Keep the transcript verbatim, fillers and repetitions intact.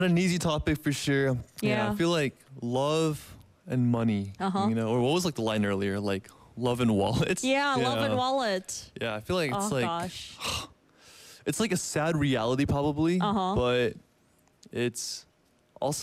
An easy topic for sure. Yeah. I feel like love and money. Uh-huh. You know, or what was like the line earlier? Like love and wallets. Yeah, love and wallet. Yeah, I feel like it's Oh like gosh. it's like a sad reality probably, Uh-huh. but it's